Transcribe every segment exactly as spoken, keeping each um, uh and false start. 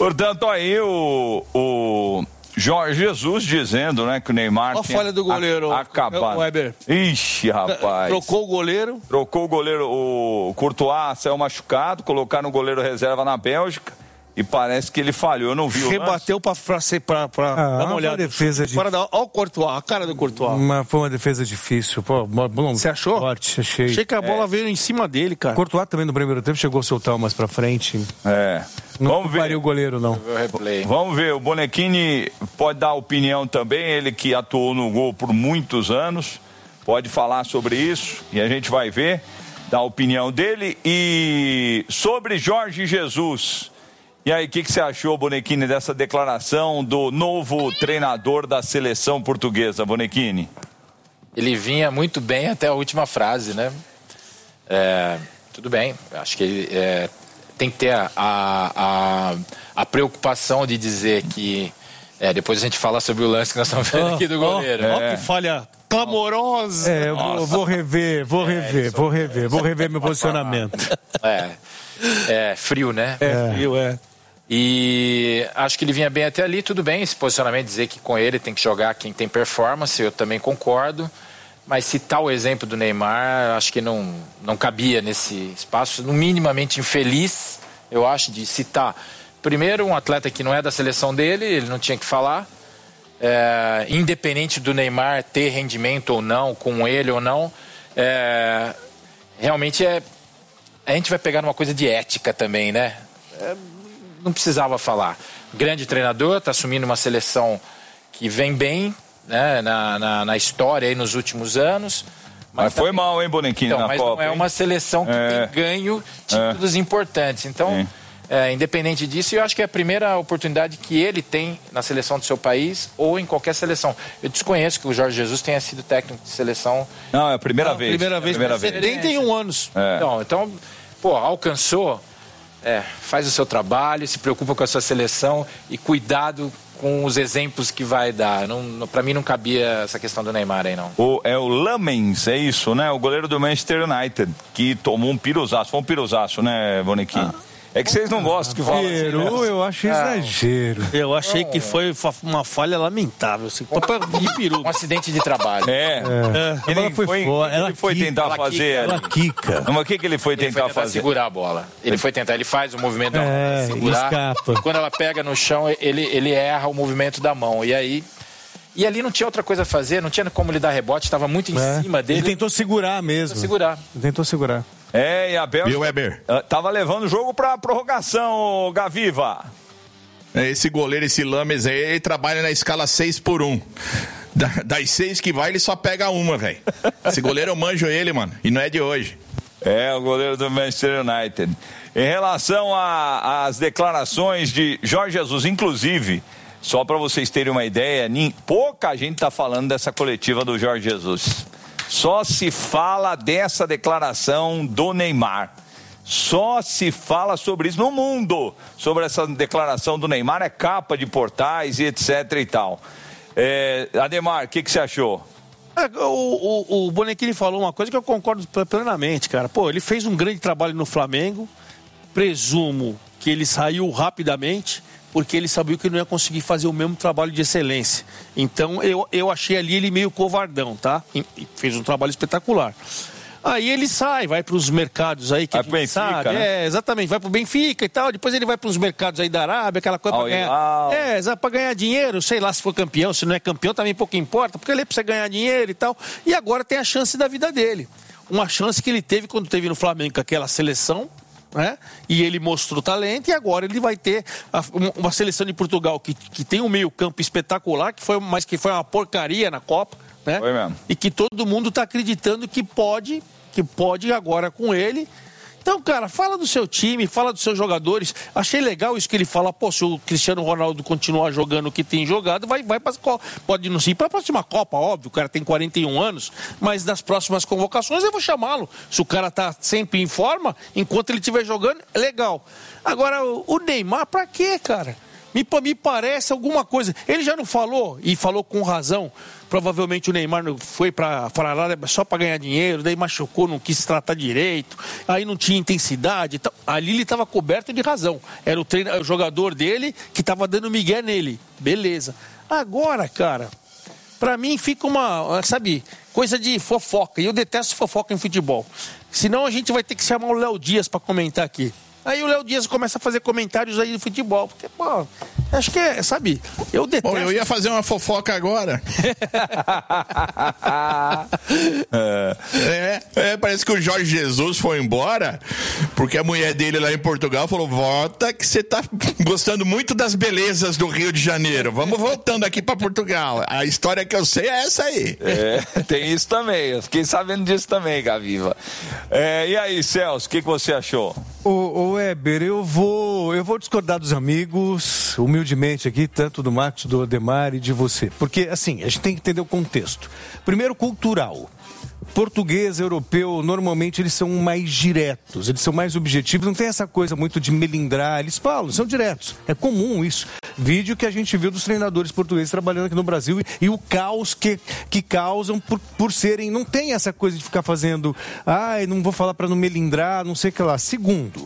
Portanto, aí o, o Jorge Jesus dizendo, né, que o Neymar... Olha a falha do goleiro, a, acabado. Weber. Ixi, rapaz. Trocou o goleiro. Trocou o goleiro, o Courtois saiu machucado, colocaram o goleiro reserva na Bélgica. E parece que ele falhou, eu não vi o Rebateu pra, pra, pra, pra ah, dar uma olhada. Defesa de... Olha o Courtois, a cara do Courtois. Uma, foi uma defesa difícil. Pô, bom, você achou? Forte, achei. Achei que a bola é. veio em cima dele, cara. O Courtois também no primeiro tempo chegou a soltar umas pra frente. É. Não Vamos ver o goleiro, não. Vamos ver, o Bonequini pode dar opinião também, ele que atuou no gol por muitos anos, pode falar sobre isso e a gente vai ver, dar a opinião dele. E sobre Jorge Jesus... E aí, o que, que você achou, Bonequini, dessa declaração do novo treinador da seleção portuguesa, Bonequini? Ele vinha muito bem até a última frase, né? É, tudo bem, acho que ele é, tem que ter a, a, a preocupação de dizer que... É, depois a gente fala sobre o lance que nós estamos vendo oh, aqui do goleiro. Olha oh, é. que falha clamorosa. É, eu vou, vou rever, vou rever, é, vou rever, vou rever meu posicionamento. É, é frio, né? É frio, é. E acho que ele vinha bem até ali, tudo bem, esse posicionamento, dizer que com ele tem que jogar quem tem performance, eu também concordo, mas citar o exemplo do Neymar, acho que não, não cabia nesse espaço, no minimamente infeliz, eu acho, de citar, primeiro, um atleta que não é da seleção dele, ele não tinha que falar, é, independente do Neymar ter rendimento ou não, com ele ou não, é, realmente é, a gente vai pegar numa coisa de ética também, né? É, não precisava falar. Grande treinador, está assumindo uma seleção que vem bem, né, na, na, na história aí nos últimos anos. Mas, mas foi também... mal, hein, Bonequinho, então, na mas Copa. Mas não é uma seleção que é... tem ganho títulos é... importantes. Então, é, independente disso, eu acho que é a primeira oportunidade que ele tem na seleção do seu país ou em qualquer seleção. Eu desconheço que o Jorge Jesus tenha sido técnico de seleção. Não, é a primeira não, vez. Primeira vez, primeira vez. setenta e um anos. É. Então, então, pô, alcançou... É, faz o seu trabalho, se preocupa com a sua seleção e cuidado com os exemplos que vai dar. Não, não, pra mim não cabia essa questão do Neymar aí, não. O, é o Lamens, é isso, né? O goleiro do Manchester United, que tomou um piruzaço. Foi um piruzaço, né, Bonequinho? Ah. É que vocês não gostam que falam assim, né? Eu acho exagero. Eu achei que foi uma falha lamentável. Assim, de peru. Um acidente de trabalho. É. é. é. Ele foi, foi, fora. Ela ele foi quica, tentar ela fazer. Ela quica. Mas o que, que ele foi tentar, ele foi tentar fazer? segurar a bola. Ele foi tentar, ele faz o movimento da é, mão, segurar. Escapa. Quando ela pega no chão, ele, ele erra o movimento da mão. E aí... E ali não tinha outra coisa a fazer, não tinha como ele dar rebote, estava muito em é. cima dele. Ele tentou segurar mesmo. Tentou segurar. Ele tentou segurar. É, e a Bélgica Weber. tava levando o jogo pra prorrogação, Gaviva. Esse goleiro, esse Lames aí, ele trabalha na escala seis por um. Das seis que vai, ele só pega uma, velho. Esse goleiro eu manjo ele, mano, e não é de hoje. É, o goleiro do Manchester United. Em relação às declarações de Jorge Jesus, inclusive... Só para vocês terem uma ideia, pouca gente está falando dessa coletiva do Jorge Jesus. Só se fala dessa declaração do Neymar. Só se fala sobre isso no mundo. Sobre essa declaração do Neymar, é capa de portais e etc e tal. É, Ademar, o que, que você achou? É, o, o, o Bonequini falou uma coisa que eu concordo plenamente, cara. Pô, ele fez um grande trabalho no Flamengo. Presumo que ele saiu rapidamente... porque ele sabia que não ia conseguir fazer o mesmo trabalho de excelência. Então, eu, eu achei ali ele meio covardão, tá? E fez um trabalho espetacular. Aí ele sai, vai para os mercados aí que vai a gente Benfica, sabe. Né? É, exatamente, vai para o Benfica e tal. Depois ele vai para os mercados aí da Arábia, aquela coisa para ganhar. É, para ganhar dinheiro, sei lá se for campeão, se não é campeão, também pouco importa, porque ele precisa ganhar dinheiro e tal. E agora tem a chance da vida dele. Uma chance que ele teve quando teve no Flamengo com aquela seleção. Né? E ele mostrou talento e agora ele vai ter a, uma seleção de Portugal que, que tem um meio campo espetacular, que foi, mas que foi uma porcaria na Copa, né? Foi mesmo. E que todo mundo está acreditando que pode, que pode agora com ele. Então, cara, fala do seu time, fala dos seus jogadores. Achei legal isso que ele fala, pô, se o Cristiano Ronaldo continuar jogando o que tem jogado, vai, vai para pode não ir para a próxima Copa, óbvio, o cara tem quarenta e um anos, mas nas próximas convocações eu vou chamá-lo. Se o cara tá sempre em forma, enquanto ele estiver jogando, é legal. Agora, o Neymar, pra quê, cara? Me, me parece alguma coisa. Ele já não falou, e falou com razão, provavelmente o Neymar foi para a Arábia só para ganhar dinheiro, daí machucou, não quis tratar direito, aí não tinha intensidade. Então, ali ele estava coberto de razão. Era o, treino, o jogador dele que estava dando migué nele. Beleza. Agora, cara, para mim fica uma, sabe, coisa de fofoca. E eu detesto fofoca em futebol. Senão a gente vai ter que chamar o Léo Dias para comentar aqui. Aí o Léo Dias começa a fazer comentários aí de futebol. Porque, pô, acho que é, sabe, eu detesto. Bom, eu ia fazer uma fofoca agora. é, é, parece que o Jorge Jesus foi embora porque a mulher dele lá em Portugal falou: volta que você tá gostando muito das belezas do Rio de Janeiro. Vamos voltando aqui pra Portugal. A história que eu sei é essa aí. É, tem isso também. Eu fiquei sabendo disso também, Gaviva. É, e aí, Celso, o que, que você achou? Ô, ô Weber, eu vou, eu vou discordar dos amigos, humildemente aqui, tanto do Marcos, do Ademar e de você. Porque, assim, a gente tem que entender o contexto. Primeiro, cultural. Português, europeu, normalmente eles são mais diretos, eles são mais objetivos, não tem essa coisa muito de melindrar, eles falam, são diretos. É comum isso. Vídeo que a gente viu dos treinadores portugueses trabalhando aqui no Brasil e, e o caos que, que causam por, por serem, não tem essa coisa de ficar fazendo, ai, não vou falar para não melindrar, não sei o que lá. Segundo,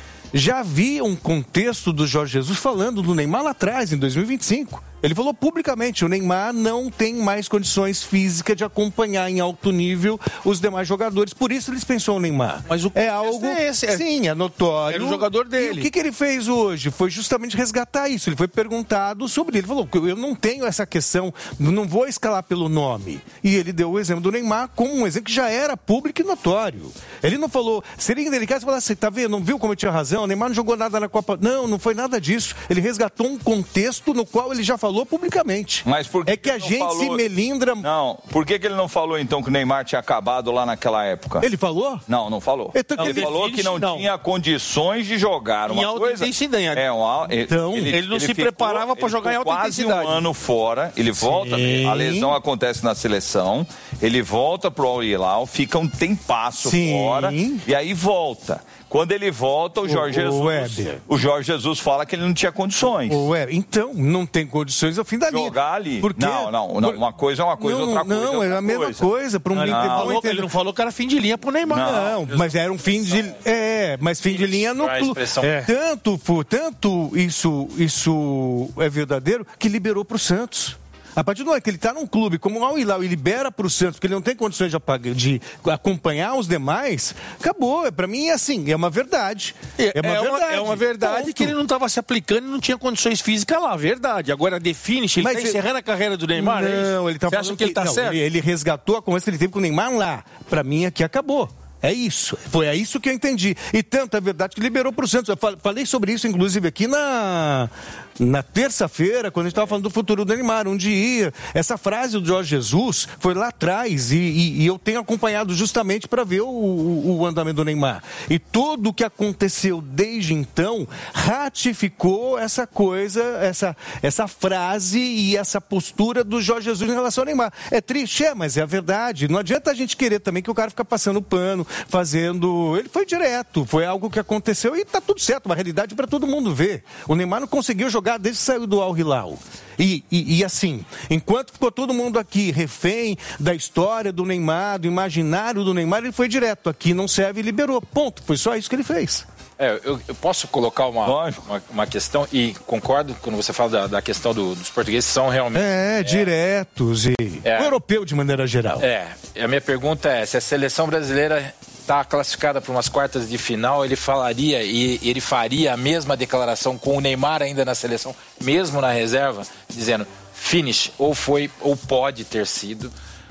já havia um contexto do Jorge Jesus falando do Neymar lá atrás, em dois mil e vinte e cinco. Ele falou publicamente, o Neymar não tem mais condições físicas de acompanhar em alto nível os demais jogadores. Por isso ele dispensou o Neymar. Mas o é algo, é esse, é... sim, é notório. Era o jogador dele. E o que, que ele fez hoje? Foi justamente resgatar isso. Ele foi perguntado sobre ele. Ele falou, eu não tenho essa questão, não vou escalar pelo nome. E ele deu o exemplo do Neymar como um exemplo que já era público e notório. Ele não falou, seria indelicado falar assim, tá vendo, não viu como eu tinha razão? O Neymar não jogou nada na Copa. Não, não foi nada disso. Ele resgatou um contexto no qual ele já falou publicamente. Mas por que é que, que a gente falou... se melindra... Não, por que, que ele não falou então que o Neymar tinha acabado lá naquela época? Ele falou? Não, não falou. Então, ele ele falou que não, não tinha condições de jogar uma em coisa... intensidade. É, um, então, ele, ele não ele se ficou, preparava para jogar em alta quase intensidade. Quase um ano fora, ele volta, Sim. a lesão acontece na seleção, ele volta pro Al Hilal, fica um tempasso Sim. fora, e aí volta. Quando ele volta, o Jorge o, Jesus, o, o Jorge Jesus fala que ele não tinha condições. O Weber, então, não tem condições ao fim da linha. Jogar ali. Porque... Não, não, não, uma coisa é uma coisa, não, outra coisa não, é outra é a mesma coisa. coisa. Para um não, não, não, falou, ele não falou que era fim de linha pro Neymar. Não, não, mas era um fim de... É, mas fim de linha no clube. É. Tanto, tanto isso, isso é verdadeiro que liberou pro Santos. A partir do momento que ele está num clube como o Al Hilal e libera para o Santos, porque ele não tem condições de, de acompanhar os demais, acabou. Para mim é assim, é uma verdade. É uma, é verdade, uma, é uma verdade ponto. Que ele não estava se aplicando e não tinha condições físicas lá, verdade. Agora, de finish, ele está encerrando a carreira do Neymar? Não, é ele está falando acha que ele está certo? Ele, ele resgatou a conversa que ele teve com o Neymar lá. Para mim, aqui acabou. É isso, foi é isso que eu entendi. E tanto é verdade que liberou para o Santos. Eu falei sobre isso, inclusive, aqui na, na terça-feira, quando a gente estava falando do futuro do Neymar, onde ia. Essa frase do Jorge Jesus foi lá atrás e, e, e eu tenho acompanhado justamente para ver o, o, o andamento do Neymar. E tudo o que aconteceu desde então ratificou essa coisa, essa, essa frase e essa postura do Jorge Jesus em relação ao Neymar. É triste, é, mas é a verdade. Não adianta a gente querer também que o cara fique passando pano, fazendo... Ele foi direto, foi algo que aconteceu e tá tudo certo, uma realidade para todo mundo ver. O Neymar não conseguiu jogar desde que saiu do Al Hilal. E, e, e assim, enquanto ficou todo mundo aqui refém da história do Neymar, do imaginário do Neymar, ele foi direto. Aqui não serve e liberou. Ponto. Foi só isso que ele fez. É, eu, eu posso colocar uma, uma, uma questão, e concordo quando você fala da, da questão do, dos portugueses, são realmente... É, é diretos e... É, o europeu de maneira geral. É, a minha pergunta é, se a seleção brasileira está classificada para umas quartas de final, ele falaria e ele faria a mesma declaração com o Neymar ainda na seleção, mesmo na reserva, dizendo finish, ou foi, ou pode ter sido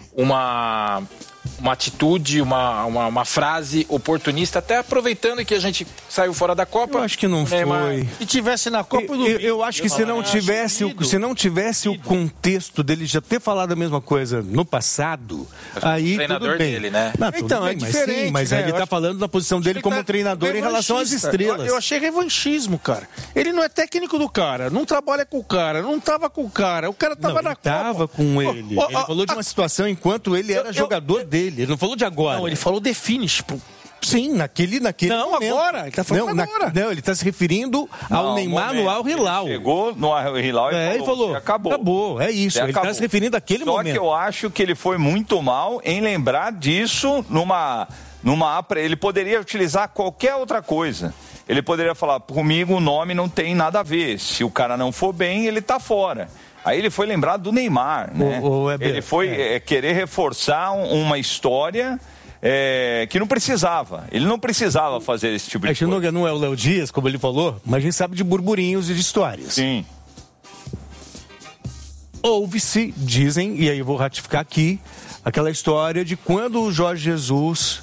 uma... uma atitude, uma, uma, uma frase oportunista, até aproveitando que a gente saiu fora da Copa. Eu acho que não Neymar, foi. Se tivesse na Copa eu, do eu, eu acho que se não tivesse, o, se não tivesse o contexto dele já ter falado a mesma coisa no passado, aí treinador tudo bem. Dele, né? Não, então, bem, é diferente. Mas, sim, mas né? ele está falando da posição dele como tá treinador em relação às estrelas. Eu, eu achei revanchismo, cara. Ele não é técnico do cara, não trabalha com o cara, não tava com o cara, o cara tava não, na ele Copa. Tava com ele. Oh, oh, ele oh, falou de uma situação enquanto ele era eu, jogador eu, dele. Ele não falou de agora. Não, ele falou de finish. Sim, naquele, naquele Não, momento. agora. Ele tá falando não, agora. Na, não, ele está se referindo ao Não, Neymar momento. no Al Hilal. Ele chegou no Al Hilal e É, falou, ele falou, acabou. Acabou, é isso. Você Ele está se referindo àquele Só momento. Só que eu acho que ele foi muito mal em lembrar disso numa... numa ele poderia utilizar qualquer outra coisa. Ele poderia falar, comigo o nome não tem nada a ver. Se o cara não for bem, ele tá fora. Aí ele foi lembrado do Neymar, né? O, o Weber, ele foi é. É, querer reforçar um, uma história é, que não precisava. Ele não precisava fazer esse tipo de a gente coisa. Não é o Léo Dias, como ele falou, mas a gente sabe de burburinhos e de histórias. Sim. Ouve-se, dizem, e aí eu vou ratificar aqui, aquela história de quando o Jorge Jesus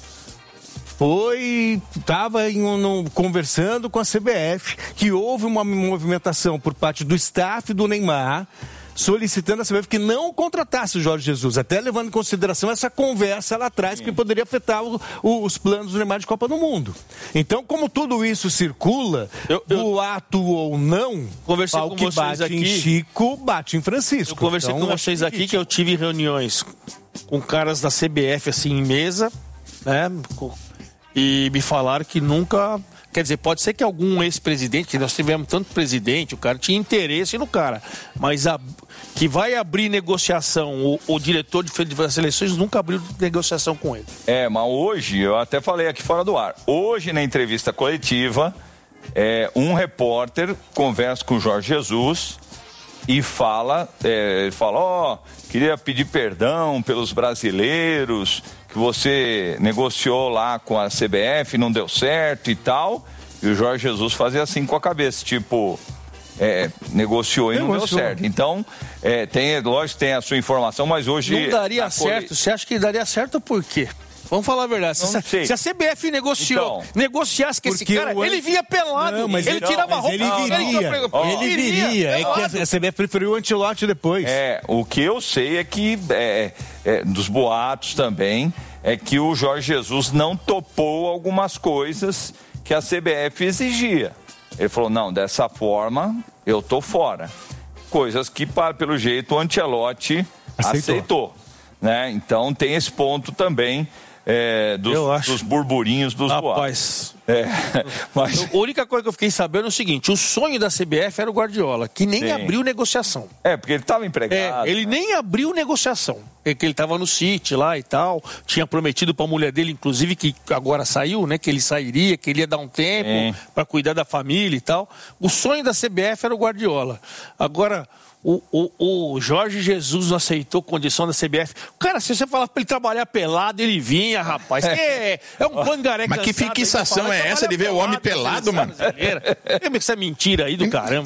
foi, estava um, conversando com a C B F, que houve uma movimentação por parte do staff do Neymar, solicitando a C B F que não contratasse o Jorge Jesus, até levando em consideração essa conversa lá atrás, Sim. que poderia afetar o, o, os planos do Neymar de Copa do Mundo. Então, como tudo isso circula, eu, eu, boato ou não, conversei ao com que vocês bate aqui, em Chico, bate em Francisco. Eu conversei então, com vocês aqui que eu tive reuniões com caras da C B F assim em mesa, né? E me falaram que nunca... Quer dizer, pode ser que algum ex-presidente, que nós tivemos tanto presidente, o cara tinha interesse no cara, mas a, que vai abrir negociação, o, o diretor de, das seleções nunca abriu negociação com ele. É, mas hoje, eu até falei aqui fora do ar, hoje na entrevista coletiva, é, um repórter conversa com o Jorge Jesus e fala, é, ele fala, ó, oh, queria pedir perdão pelos brasileiros, que você negociou lá com a C B F, não deu certo e tal, e o Jorge Jesus fazia assim com a cabeça, tipo, é, negociou e negociou. Não deu certo. Então, é, tem, lógico, tem a sua informação, mas hoje... Não daria certo, cole... você acha que daria certo por quê? Vamos falar a verdade. Se, se a C B F negociou, então, negociasse com esse cara, o... ele vinha pelado, não, mas ele não, tirava mas roupa. Ele viria, ele, oh, ele viria. É que a C B F preferiu o Ancelotti depois. É, o que eu sei é que, é, é, dos boatos também, é que o Jorge Jesus não topou algumas coisas que a C B F exigia. Ele falou, não, dessa forma eu tô fora. Coisas que, pelo jeito, o Ancelotti aceitou. aceitou né? Então tem esse ponto também. É, dos, dos burburinhos dos boatos. É, mas... A única coisa que eu fiquei sabendo é o seguinte, o sonho da C B F era o Guardiola, que nem Sim. abriu negociação. É, porque ele estava empregado. É, ele né? nem abriu negociação. É que ele estava no City lá e tal, tinha prometido para a mulher dele, inclusive, que agora saiu, né? Que ele sairia, que ele ia dar um tempo para cuidar da família e tal. O sonho da C B F era o Guardiola. Agora... O, o, o Jorge Jesus não aceitou condição da C B F. Cara, se você falar pra ele trabalhar pelado, ele vinha, rapaz. É, é um pangaré Mas que fixação é essa de ver o homem pelado, mano? Lembra essa mentira aí do caramba?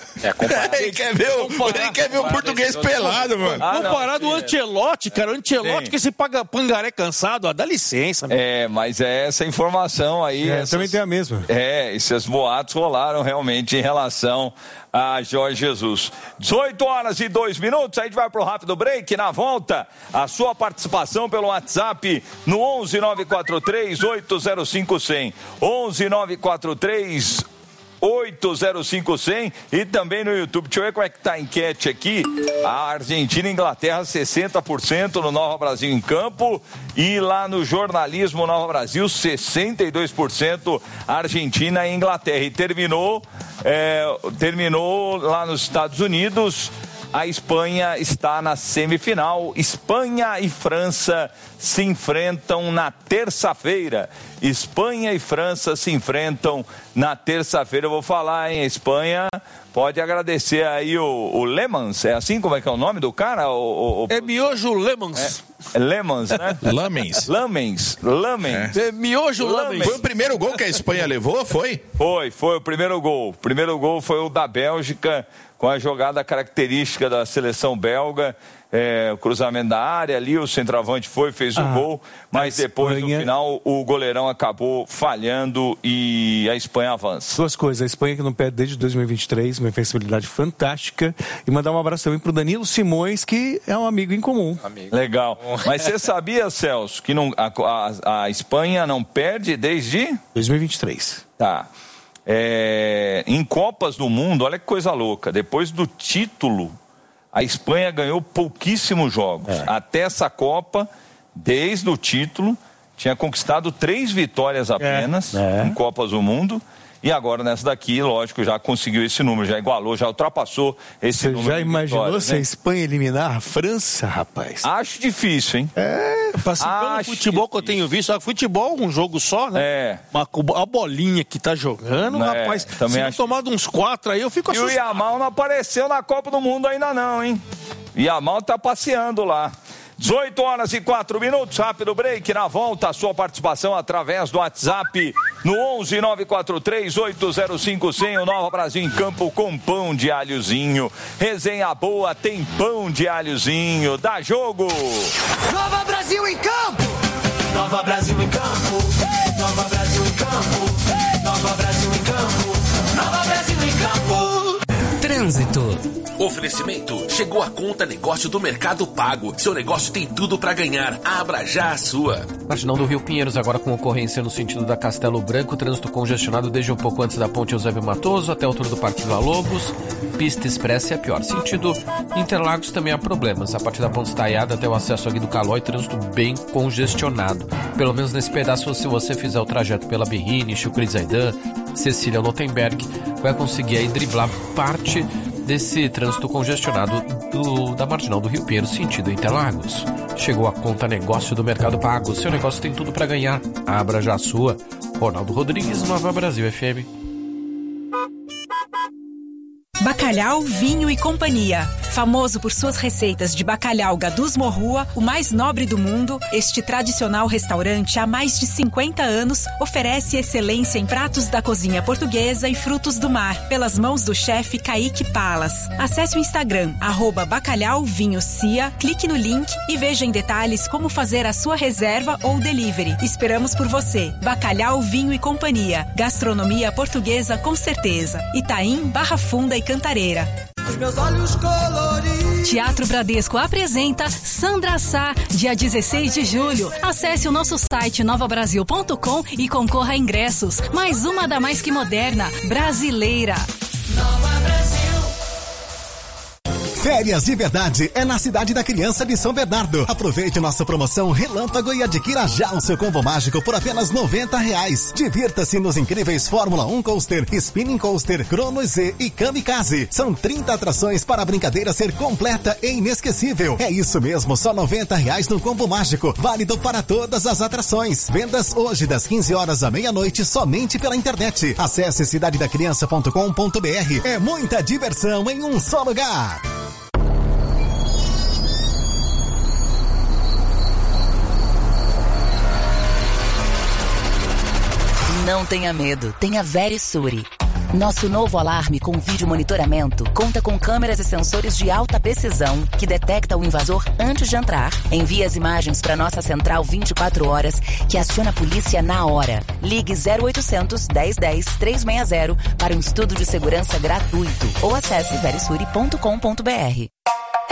É, ele quer ver o, ele quer ver o português pelado, mano. Ah, comparado ao Ancelotti, cara. O Ancelotti que esse paga, pangaré cansado, ó, dá licença. Mano. É, mas é essa informação aí. É, essas, também tem a mesma. É, esses boatos rolaram realmente em relação a Jorge Jesus. dezoito horas e dois minutos, a gente vai pro rápido break. Na volta, a sua participação pelo WhatsApp no onze nove quatro três oito zero cinco zero zero. onze nove quatro três oito zero cinco zero zero e também no YouTube. Deixa eu ver como é que tá a enquete aqui. A Argentina e Inglaterra, sessenta por cento no Nova Brasil em Campo. E lá no jornalismo Nova Brasil, sessenta e dois por cento Argentina e Inglaterra. E terminou, é, terminou lá nos Estados Unidos. A Espanha está na semifinal. Espanha e França se enfrentam na terça-feira. Espanha e França se enfrentam na terça-feira. Eu vou falar em Espanha. Pode agradecer aí o, o Lemans. É assim como é que é o nome do cara? O, o, o... É Miojo Lemans. É, é Lemans, né? Lamens. Lamens. Lamens. É, é Miojo Lamens. Foi o primeiro gol que a Espanha levou, foi? Foi, foi o primeiro gol. O primeiro gol foi o da Bélgica, com a jogada característica da seleção belga. É, o cruzamento da área ali, o centroavante foi, fez o ah, gol, mas depois Espanha... no final o goleirão acabou falhando e a Espanha avança. Duas coisas, a Espanha que não perde desde dois mil e vinte e três, uma invencibilidade fantástica, e mandar um abraço também pro Danilo Simões, que é um amigo em comum. Amigo. Legal. Mas você sabia, Celso, que não, a, a, a Espanha não perde desde... dois mil e vinte e três. Tá. É, em Copas do Mundo, olha que coisa louca, depois do título, a Espanha ganhou pouquíssimos jogos. É. Até essa Copa, desde o título, tinha conquistado três vitórias apenas é, é. em Copas do Mundo. E agora nessa daqui, lógico, já conseguiu esse número, já igualou, já ultrapassou esse Você número. Já imaginou vitórias, se né? a Espanha eliminar a França, rapaz? Acho difícil, hein? É, assim, pelo futebol que eu tenho visto, só futebol um jogo só, né? É. Uma, a bolinha que tá jogando, É, rapaz. também se não acho... tomado uns quatro aí, eu fico E assustado. o Yamal não apareceu na Copa do Mundo ainda não, hein? O Yamal tá passeando lá. dezoito horas e quatro minutos, rápido break. Na volta, a sua participação através do WhatsApp no onze nove quatro três oito zero cinco cem. O Nova Brasil em campo com pão de alhozinho. Resenha boa, tem pão de alhozinho. Dá jogo! Nova Brasil em campo! Nova Brasil em campo! Nova Brasil em campo! Nova Brasil em campo! Nova Brasil em campo! Trânsito. Oferecimento. Chegou a conta negócio do Mercado Pago. Seu negócio tem tudo para ganhar. Abra já a sua. Marginal do Rio Pinheiros, agora com ocorrência no sentido da Castelo Branco. Trânsito congestionado desde um pouco antes da ponte Eusébio Matoso até a altura do Parque Vila Lobos. Pista expressa é pior. Sentido Interlagos também há problemas. A partir da ponte Estaiada até o acesso aqui do Calói, trânsito bem congestionado. Pelo menos nesse pedaço, se você fizer o trajeto pela Berrini, Chucri Zaidan, Cecília Lotenberg, vai conseguir aí driblar parte desse trânsito congestionado do, da Marginal do Rio Pinheiros, sentido Interlagos. Chegou a conta negócio do Mercado Pago. Seu negócio tem tudo para ganhar. Abra já a sua. Ronaldo Rodrigues, Nova Brasil F M. Bacalhau, Vinho e Companhia. Famoso por suas receitas de bacalhau Gadus Morrua, o mais nobre do mundo, este tradicional restaurante há mais de cinquenta anos oferece excelência em pratos da cozinha portuguesa e frutos do mar, pelas mãos do chefe Kaique Palas. Acesse o Instagram, arroba Bacalhau Vinho Cia, clique no link e veja em detalhes como fazer a sua reserva ou delivery. Esperamos por você. Bacalhau, Vinho e Companhia. Gastronomia portuguesa com certeza. Itaim, Barra Funda e Cantareira. Os meus olhos coloridos. Teatro Bradesco apresenta Sandra Sá, dia dezesseis de julho. Acesse o nosso site nova brasil ponto com e concorra a ingressos. Mais uma da mais que moderna, brasileira. Nova Brasil. Férias de verdade é na Cidade da Criança de São Bernardo. Aproveite nossa promoção Relâmpago e adquira já o seu combo mágico por apenas noventa reais. Divirta-se nos incríveis Fórmula um Coaster, Spinning Coaster, Chrono Z e Kamikaze. São trinta atrações para a brincadeira ser completa e inesquecível. É isso mesmo, só noventa reais no combo mágico. Válido para todas as atrações. Vendas hoje das quinze horas à meia-noite somente pela internet. Acesse cidade da criança ponto com ponto br. É muita diversão em um só lugar. Não tenha medo, tenha Verisure. Nosso novo alarme com vídeo monitoramento conta com câmeras e sensores de alta precisão que detecta o invasor antes de entrar. Envie as imagens para nossa central vinte e quatro horas que aciona a polícia na hora. Ligue zero oitocentos, dez dez, trezentos e sessenta para um estudo de segurança gratuito ou acesse verisure ponto com ponto br.